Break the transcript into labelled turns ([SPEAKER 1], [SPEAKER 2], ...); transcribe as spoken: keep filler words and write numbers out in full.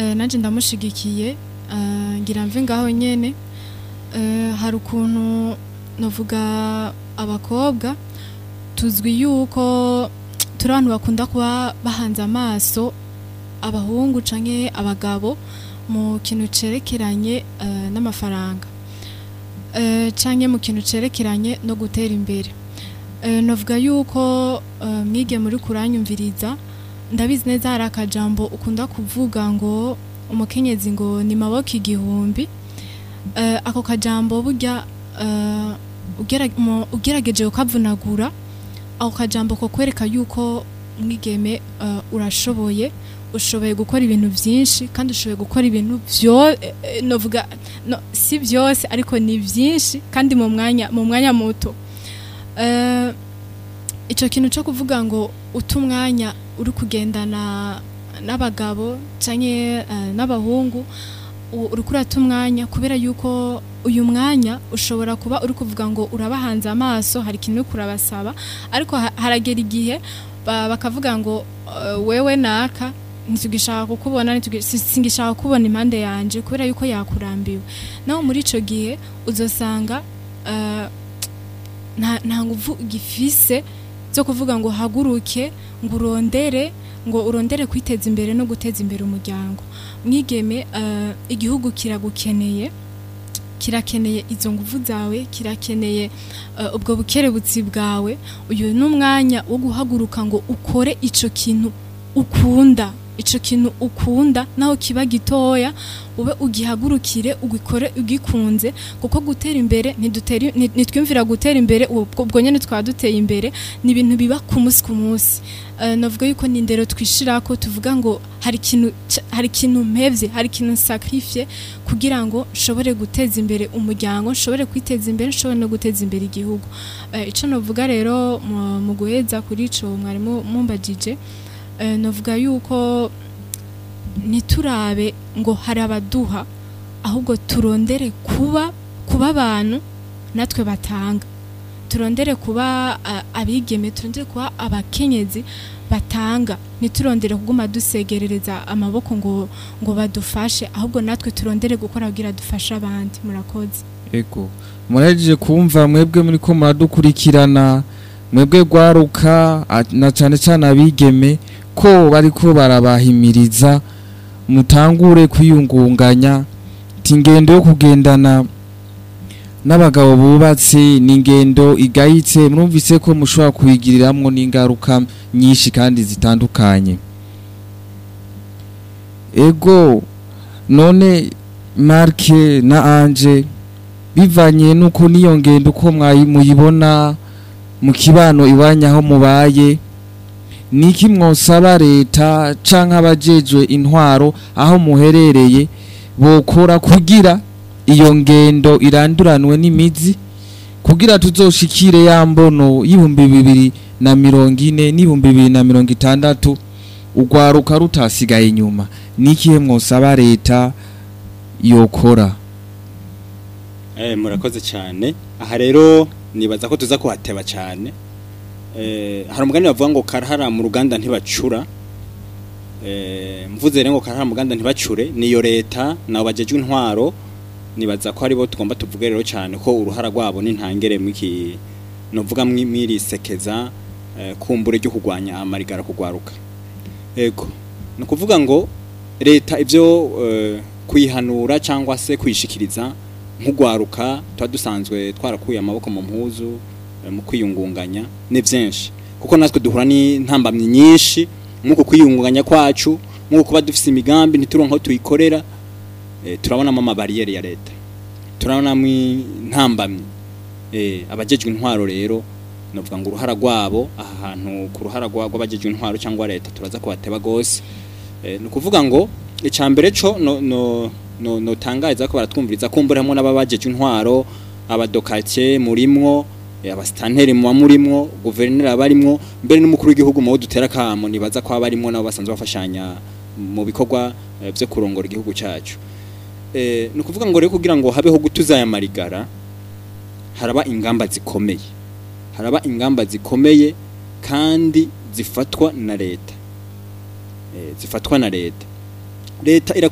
[SPEAKER 1] eh, nanje ndamushigikiye eh, ngira mve ngaho nyene eh, hari ukuntu novuga abakobwa tuzwi yuko turi abantu bakunda kuba bahanze amaso abahungu canke abagabo mu kintu cerekeranye uh, n'amafaranga uh, canke mu kintu cerekeranye no gutera imbere uh, novuga yuko uh, mwige muri kuranyumviriza ndabizi neza hari akajambo ukunda kuvuga ngo umukenyezi ngo ni maboko igihumbi uh, ako kajambo burya uh, ugerageje ukavunagura ako kajambo ko kwereka yuko mwigeme uh, urashoboye ushoboye gukora ibintu byinshi kandi ushoboye gukora ibintu byo eh, novuga no, si byose ariko ni byinshi kandi mu mwanya mu mwanya muto uh, ico kintu cyo kuvuga ngo utumwanya uri kugendana n'abagabo canke uh, n'abahungu uri kurata umwanya kubera yuko uyu mwanya ushobora kuba uri kuvuga ngo urabahanze amaso hari ikintu kurabasaba ariko haragera igihe bakavuga ngo uh, wewe naka ntitugishaka kukubona ntitugishaka kubona impande yanje kubera yuko yakurambiwe naho muri ico gihe uzosanga uh, nta nta nguvu gifise zo kuvuga ngo haguruke ngo urondere ngo urondere kwiteza imbere no guteza imbere umuryango mwigeme uh, igihugu kiragukeneye kirakeneye izo nguvu zawe kirakeneye uh, ubwo bukerebutsi bwawe uyu numwanya wo guhaguruka ngo ukore ico kintu ukunda ico kintu ukunda naho kiba gitoya ube ugihagurukire ugikore ugikunze kuko gutera imbere ntidutera nitwimvira gutera imbere ubwo nyene twaduteye imbere ni ibintu biba ku munsi ku munsi uh, navuga yuko ni ndero twishirako tuvuga ngo hari ikintu hari ikintu mpevye hari ikintu sacrifice kugira ngo shobore guteza imbere umuryango shobore kwiteza imbere shobore no guteza imbere igihugu uh, ico novuga rero mu guheza kuri ico mwarimu mumbajije Uh, novuga yuko niturabe ngo hari abaduha ahubwo turondere kuba kuba abantu natwe batanga turondere kuba uh, abigeme turondere kuba abakenyezi batanga niturondere kuguma dusegerereza amaboko ngo ngo badufashe ahubwo natwe turondere gukora kugira dufashe abandi murakoze
[SPEAKER 2] ego muraje kumva mwebwe muri ko muradukurikirana mwebwe gwaruka na cyane cyane abigeme ko bariko barabahimiriza mutangure kwiyungunganya tingendo yo kugendana n'abagabo bubatse n'ingendo igayitse murumvise ko mushobora kwigiriramwo n'ingaruka nyinshi kandi zitandukanye ego none Marke na Anje bivanye nuko niyo ngendo uko mwayimuyibona mu kibano iwanya aho mubaye niki mwosaba leta canke abajejwe intwaro aho muherereye bokora kugira iyo ngendo iranduranwe n'imizi kugira tuzoshikire ya mbono y'ibihumbi bibiri na mirongo ine n'ibihumbi bibiri na mirongo itandatu ugwaruka rutasigaye inyuma niki mwosaba leta yokora
[SPEAKER 3] eh murakoze cyane aha rero nibaza ko tuza kuhateba cyane eh hari umugani bavuga ngo karahara mu ruganda ntibacura eh mvuze rero ngo karahara mu ruganda ntibacure niyo leta nabo bajejwe intwaro nibaza ko ari bo tugomba tuvuge rero cyane ko uruhara rwabo n'intangere mwiki novuga mwiri sekeza eh, kumbure ryo kugwanya amarigara kugwaruka ego no kuvuga ngo leta ivyo eh, kuyihanura cyangwa se kwishikiriza nk'ugwaruka twadusanzwe twarakuye amaboko mu mpuzu mu kwiyungunganya ni byinshi kuko natwe duhura ni ntambamye nyinshi muko kwiyungunganya kwacu muko kuba dufise imigambi ntituronka tuyikorera e, turabona mama barriere ya leta turabona mu ntambamye eh abajejwe intwaro rero novuga ngo uruhara rwabo aha hantu ku ruhara rw'abajejwe intwaro cyangwa leta turaza kubateba gose e, no kuvuga ngo icambere co no no no no tangaza ko baratwumviriza kumburamo n'ababajejwe intwaro abadokatier murimwo abastanteri mu murimwo guverineri abarimwo mbere n'umukuru w'igihugu mu dutera kamo nibaza ko abarimwo nabo basanzwe bafashanya mu bikorwa byo kurongora igihugu cyacu eh no kuvuga ngo rero kugira ngo habeho gutuza ya marigara haraba ingamba zikomeye haraba ingamba zikomeye kandi zifatwa na leta eh zifatwa na leta leta